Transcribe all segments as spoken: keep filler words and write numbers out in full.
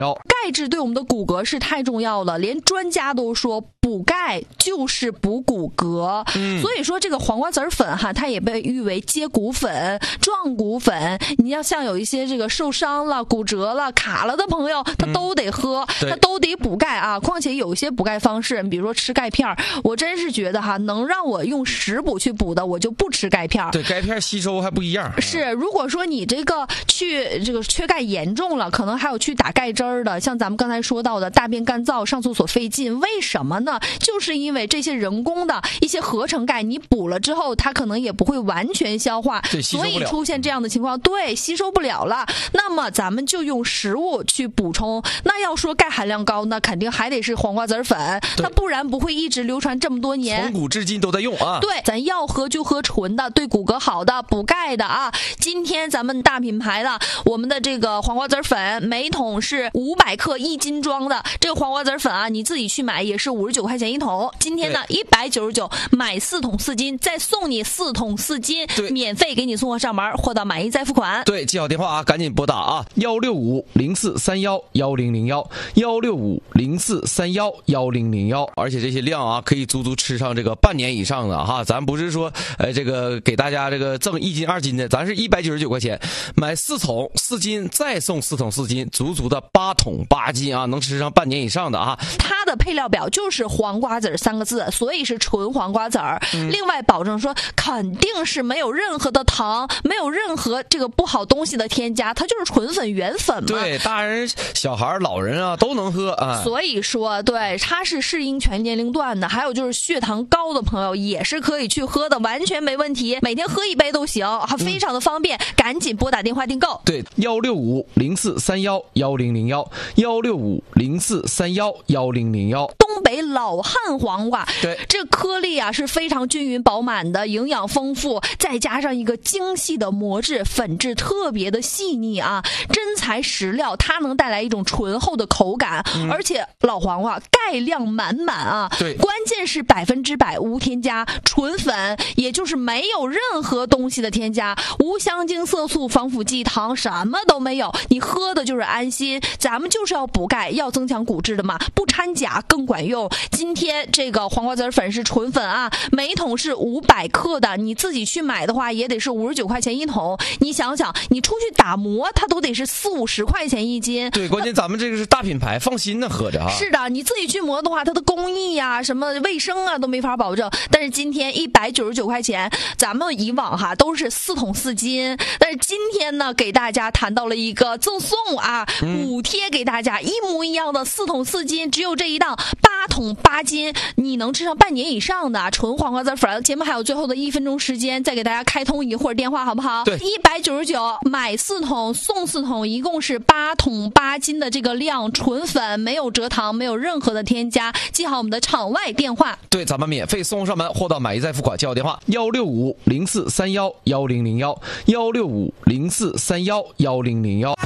钙质对我们的骨骼是太重要了，连专家都说补钙就是补骨骼。嗯，所以说这个黄瓜籽粉哈，它也被誉为接骨粉、壮骨粉。你要像有一些这个受伤了、骨折了、卡了的朋友，他都得喝，嗯、他都得补钙啊。况且有一些补钙方式，比如说吃钙片，我真是觉得哈，能让我用食补去补的，我就不吃钙片。 对，钙片吸收还不一样。 是，如果说你这个去这个缺钙严重了，可能还有去打钙针儿的，像咱们刚才说到的大便干燥、上厕所费劲，为什么呢？就是因为这些人工的一些合成钙，你补了之后，它可能也不会完全消化，所以出现这样的情况，对，吸收不了了。那么咱们就用食物去补充。那要说钙含量高，那肯定还得是黄瓜籽粉，它不然不会一直流传这么多年， 从古至今都在用啊。 对，咱要喝就喝纯的，对骨骼好的、补钙的啊。今天咱们大品牌的我们的这个黄瓜籽粉，每桶是五百克一斤装的，这个黄瓜籽粉啊，你自己去买也是五十九块钱一桶。今天呢一百九十九买四桶四斤，再送你四桶四斤，免费给你送货上门，货到满意再付款。 对，记好电话啊，赶紧拨打啊，幺六五零四三幺幺零零幺，幺六五零四三幺幺零零幺。而且这些量啊，可以足足吃上这个半年以上的哈。咱不是说呃这个给大家这个赠一斤二斤的，咱是一百九十九块钱买四桶四斤，再送四桶四斤，足足的八桶八斤啊，能吃上半年以上的啊。 它的配料表就是黄瓜籽三个字，所以是纯黄瓜籽儿。嗯、另外保证说肯定是没有任何的糖，没有任何这个不好东西的添加，它就是纯粉原粉嘛。 对，大人小孩老人啊都能喝啊。 所以说对，它是适应全年龄段的，还有就是血糖高的朋友也是可以去喝的，完全没问题，每天喝一杯都行，非常的方便。嗯、赶紧拨打电话订购。 对，幺六五零四三幺幺零零幺，幺六五零四三幺幺零零幺。 东北老汉黄瓜， 对， 这颗粒啊是非常均匀饱满的，营养丰富，再加上一个精细的磨制，粉质特别的细腻啊，真材实料，它能带来一种醇厚的口感，嗯、而且老黄瓜钙量满满啊， 对， 关键是百分之百无添加，纯粉，也就是没有任何东西的添加，无香精、色素、防腐剂、糖，什么都没有，你喝的就是安心。咱们就是要补钙，要增强骨质的嘛，不掺假更管用。今天这个黄瓜籽粉是纯粉啊，每桶是五百克的，你自己去买的话也得是五十九块钱一桶。你想想，你出去打磨，它都得是四五十块钱一斤。 对，关键咱们这个是大品牌，放心的喝着啊。 是的，你自己去磨的话，它的工艺呀、啊、什么卫生啊都没法保证。但是今天一百九十九块钱，咱们以往哈都是四桶四斤，但是今天呢给大家谈到了一个赠送啊，补贴给大家一模一样的四桶四斤，只有这一档八桶八斤，你能吃上半年以上的纯黄瓜籽粉。节目还有最后的一分钟时间，再给大家开通一会儿电话好不好？ 对， 一百九十九买四桶送四桶，一共是八桶八斤的这个量，纯粉，没有蔗糖，没有任何的添加。记好我们的场外电话。 对，咱们免费送上门，货到满意再付款。记好电话幺六五零四三幺幺零零幺，幺六五零四三幺幺零零幺。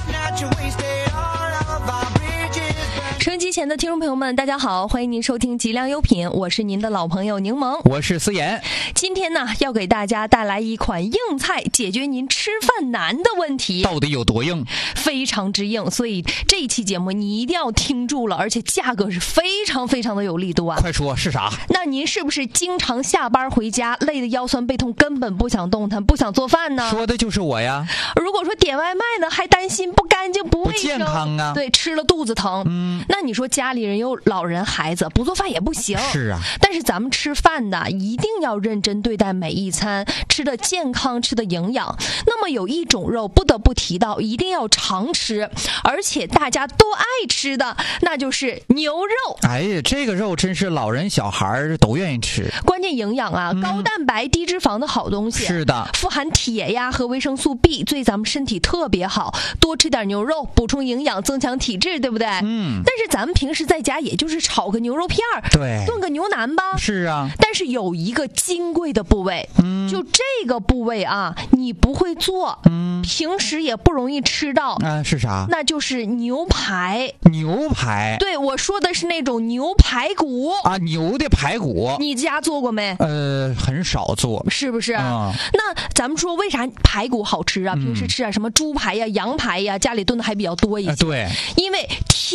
收音机前的听众朋友们，大家好，欢迎您收听极量优品，我是您的老朋友柠檬， 我是思妍。 今天呢，要给大家带来一款硬菜，解决您吃饭难的问题。 到底有多硬？ 非常之硬，所以这一期节目你一定要听住了，而且价格是非常非常的有力度啊！ 快说是啥？ 那您是不是经常下班回家累得腰酸背痛，根本不想动弹，不想做饭呢？ 说的就是我呀。 如果说点外卖呢，还担心不干净、不卫生、 不健康啊， 对，吃了肚子疼。嗯，那你说家里人有老人孩子，不做饭也不行。 是啊， 但是咱们吃饭呢，一定要认真对待每一餐，吃的健康，吃的营养。那么有一种肉不得不提到，一定要常吃，而且大家都爱吃的，那就是牛肉。 哎呀，这个肉真是老人小孩都愿意吃， 关键营养啊，嗯、高蛋白低脂肪的好东西。 是的， 富含铁呀和维生素 B， 对咱们身体特别好。多吃点牛肉，补充营养，增强体质，对不对？嗯。但是咱们平时在家也就是炒个牛肉片儿， 对， 炖个牛腩吧。 是啊， 但是有一个金贵的部位，嗯，就这个部位啊，你不会做，嗯，平时也不容易吃到。 啊、呃，是啥？ 那就是牛排。 牛排？ 对，我说的是那种牛排骨啊，牛的排骨。 你家做过没？ 呃，很少做， 是不是？ 嗯、 那咱们说为啥排骨好吃啊？平时吃啊，什么猪排呀、羊排呀，家里炖的还比较多一些。 呃、对， 因为